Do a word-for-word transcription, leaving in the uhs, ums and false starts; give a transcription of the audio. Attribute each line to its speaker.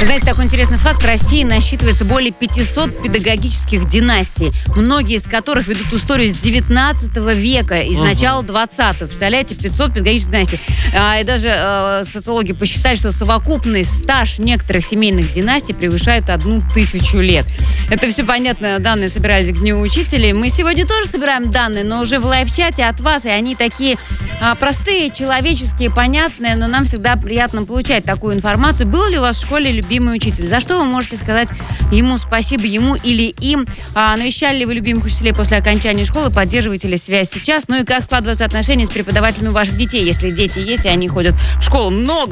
Speaker 1: Знаете, такой интересный факт. В России насчитывается более пятисот педагогических династий, многие из которых ведут историю с девятнадцатого века, из
Speaker 2: Ага.
Speaker 1: начала двадцатого. Представляете, пятьсот педагогических династий. А, и даже э, социологи посчитали, что совокупный стаж некоторых семейных династий превышает одну тысячу лет. Это все понятно, данные собирались к Дню Учителей. Мы сегодня тоже собираем данные, но уже в лайв-чате от вас, и они такие а, простые, человеческие, понятные, но нам всегда приятно получать такую информацию. Был ли у вас в школе любимый учитель? За что вы можете сказать ему спасибо, ему или им? А, навещали ли вы любимых учителей после окончания школы? Поддерживаете ли связь сейчас? Ну и как складываются отношения с преподавателями ваших детей, если дети есть, и они ходят в школу? Много